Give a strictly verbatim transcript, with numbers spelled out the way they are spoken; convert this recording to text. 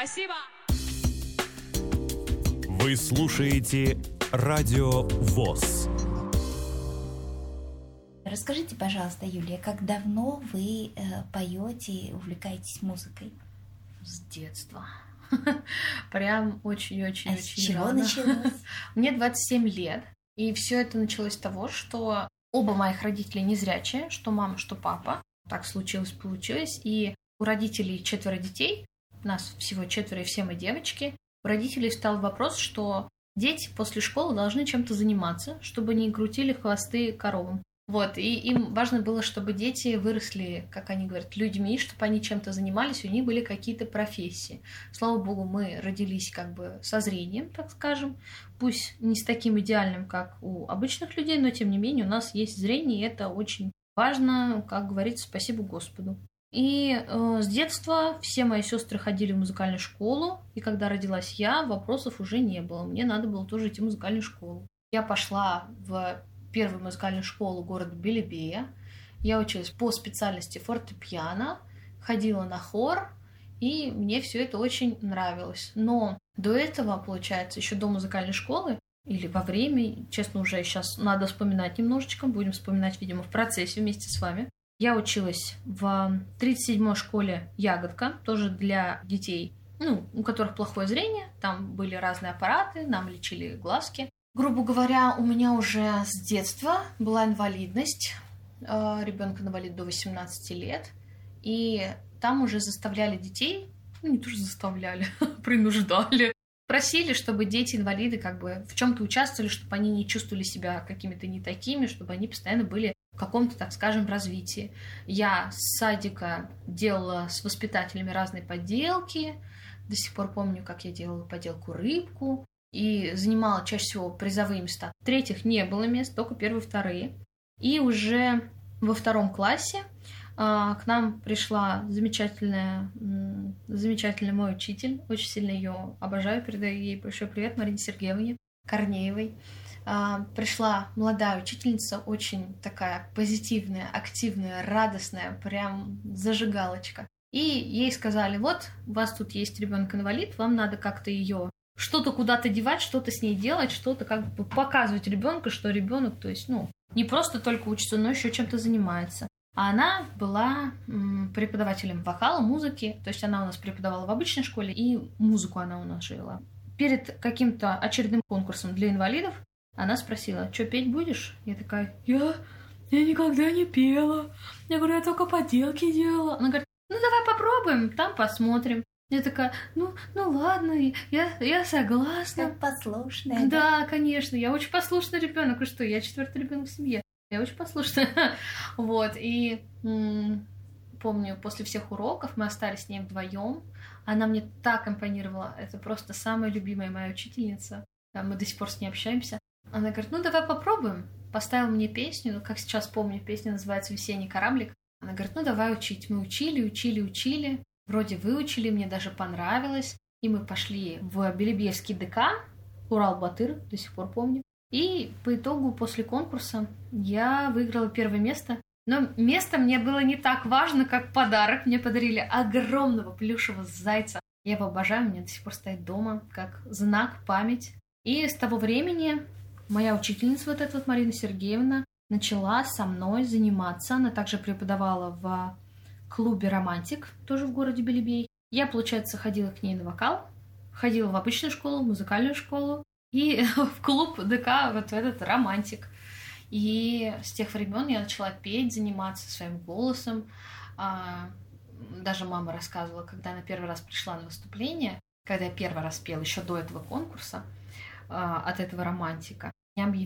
Спасибо. Вы слушаете Радио ВОС. Расскажите, пожалуйста, Юлия, как давно вы э, поете и увлекаетесь музыкой? С детства. Прям очень-очень-очень А с чего рано. началось? Мне двадцать семь лет, и все это началось с того, что оба моих родителя незрячие, что мама, что папа. Так случилось, получилось. И у родителей четверо детей, нас всего четверо, и все мы девочки. У родителей встал вопрос, что дети после школы должны чем-то заниматься, чтобы не крутили хвосты коровам. Вот, и им важно было, чтобы дети выросли, как они говорят, людьми, чтобы они чем-то занимались, у них были какие-то профессии. Слава богу, мы родились как бы со зрением, так скажем, пусть не с таким идеальным, как у обычных людей, но тем не менее у нас есть зрение, и это очень важно, как говорится, спасибо Господу. И э, с детства все мои сестры ходили в музыкальную школу, и когда родилась я, вопросов уже не было. Мне надо было тоже идти в музыкальную школу. Я пошла в первую музыкальную школу города Белебея. Я училась по специальности фортепиано, ходила на хор, и мне все это очень нравилось. Но до этого, получается, еще до музыкальной школы, или во время, честно, уже сейчас надо вспоминать немножечко, будем вспоминать, видимо, в процессе вместе с вами. Я училась в тридцать седьмой школе «Ягодка», тоже для детей, ну, у которых плохое зрение. Там были разные аппараты, нам лечили глазки. Грубо говоря, у меня уже с детства была инвалидность. Ребенок инвалид до восемнадцати лет. И там уже заставляли детей, ну не то что заставляли, принуждали. Просили, чтобы дети-инвалиды как бы в чем-то участвовали, чтобы они не чувствовали себя какими-то не такими, чтобы они постоянно были в каком-то, так скажем, развитии. Я с садика делала с воспитателями разные поделки. До сих пор помню, как я делала поделку рыбку. И занимала чаще всего призовые места. Третьих не было мест, только первые, вторые. И уже во втором классе а, к нам пришла замечательная, м, замечательный мой учитель. Очень сильно ее обожаю, передаю ей большой привет, Марине Сергеевне Корнеевой. А, пришла молодая учительница, очень такая позитивная, активная, радостная, прям зажигалочка. И ей сказали: вот, у вас тут есть ребенок-инвалид, вам надо как-то ее что-то куда-то девать, что-то с ней делать, что-то как бы показывать ребенку, что ребенок, то есть, ну, не просто только учится, но еще чем-то занимается. А она была м, преподавателем вокала, музыки, то есть она у нас преподавала в обычной школе, и музыку она у нас жила. Перед каким-то очередным конкурсом для инвалидов она спросила: что, петь будешь? Я такая: я, я никогда не пела. Я говорю: я только поделки делала. Она говорит: ну давай попробуем, там посмотрим. Я такая: ну, ну ладно, я, я согласна. Как послушная. Да, Да, конечно, я очень послушный ребенок. И что, я четвертый ребенок в семье. Я очень послушная. Вот, и м- помню, после всех уроков мы остались с ней вдвоем. Она мне так импонировала. Это просто самая любимая моя учительница. Мы до сих пор с ней общаемся. Она говорит: ну давай попробуем. Поставила мне песню, как сейчас помню, песня называется «Весенний кораблик». Она говорит: ну давай учить. Мы учили, учили, учили. Вроде выучили, мне даже понравилось. И мы пошли в Белебеевский ДК, Урал-Батыр, до сих пор помню. И по итогу после конкурса я выиграла первое место. Но место мне было не так важно, как подарок. Мне подарили огромного плюшевого зайца. Я его обожаю, у меня до сих пор стоит дома, как знак, память. И с того времени моя учительница, вот эта вот Марина Сергеевна, начала со мной заниматься. Она также преподавала в клубе «Романтик», тоже в городе Белебей. Я, получается, ходила к ней на вокал, ходила в обычную школу, в музыкальную школу и в клуб ДК, вот в этот «Романтик». И с тех времен я начала петь, заниматься своим голосом. Даже мама рассказывала, когда она первый раз пришла на выступление, когда я первый раз пела, еще до этого конкурса, от этого «Романтика», меня объявили